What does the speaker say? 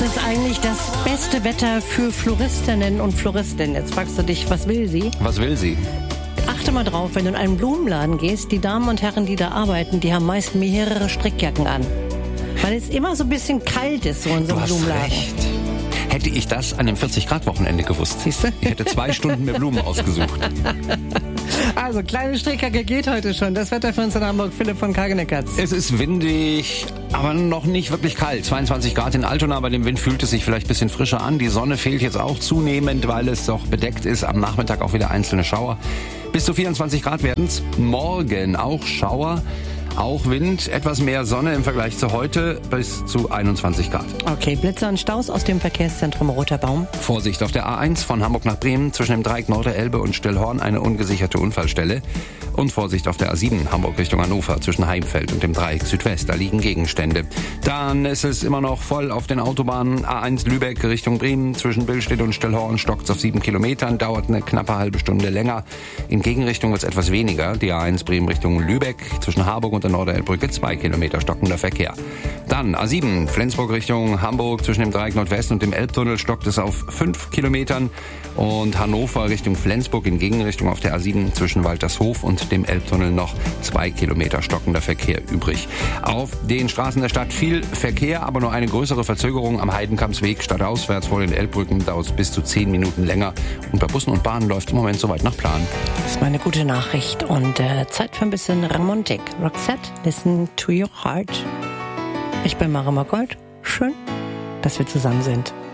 ist eigentlich das beste Wetter für Floristinnen und Floristen? Jetzt fragst du dich, was will sie? Was will sie? Achte mal drauf, wenn du in einen Blumenladen gehst, die Damen und Herren, die da arbeiten, die haben meist mehrere Strickjacken an. Weil es immer so ein bisschen kalt ist, so in so einem Blumenladen. Recht. Hätte ich das an einem 40-Grad-Wochenende gewusst. Siehst du? Ich hätte 2 Stunden mehr Blumen ausgesucht. Also, kleine Strickjacke geht heute schon. Das Wetter für uns in Hamburg, Philipp von Kageneckertz. Es ist windig, aber noch nicht wirklich kalt. 22 Grad in Altona, bei dem Wind fühlt es sich vielleicht ein bisschen frischer an. Die Sonne fehlt jetzt auch zunehmend, weil es doch bedeckt ist. Am Nachmittag auch wieder einzelne Schauer. Bis zu 24 Grad werden es. Morgen auch Schauer. Auch Wind, etwas mehr Sonne im Vergleich zu heute, bis zu 21 Grad. Okay, Blitzer und Staus aus dem Verkehrszentrum Roter Baum. Vorsicht auf der A1 von Hamburg nach Bremen zwischen dem Dreieck Norderelbe und Stillhorn eine ungesicherte Unfallstelle. Und Vorsicht auf der A7 Hamburg Richtung Hannover zwischen Heimfeld und dem Dreieck Südwest. Da liegen Gegenstände. Dann ist es immer noch voll auf den Autobahnen. A1 Lübeck Richtung Bremen zwischen Billstedt und Stillhorn stockt auf 7 Kilometern. Dauert eine knappe halbe Stunde länger. In Gegenrichtung wird es etwas weniger. Die A1 Bremen Richtung Lübeck zwischen Harburg und der Norderelbbrücke 2 Kilometer stockender Verkehr. Dann A7 Flensburg Richtung Hamburg zwischen dem Dreieck Nordwest und dem Elbtunnel stockt es auf 5 Kilometern. Und Hannover Richtung Flensburg in Gegenrichtung auf der A7 zwischen Waltershof und dem Elbtunnel noch 2 Kilometer stockender Verkehr übrig. Auf den Straßen der Stadt viel Verkehr, aber nur eine größere Verzögerung am Heidenkampsweg stadtauswärts vor den Elbbrücken dauert es bis zu 10 Minuten länger. Und bei Bussen und Bahnen läuft im Moment soweit nach Plan. Das ist mal eine gute Nachricht und Zeit für ein bisschen Romantik. Roxette, listen to your heart. Ich bin Marima Gold. Schön, dass wir zusammen sind.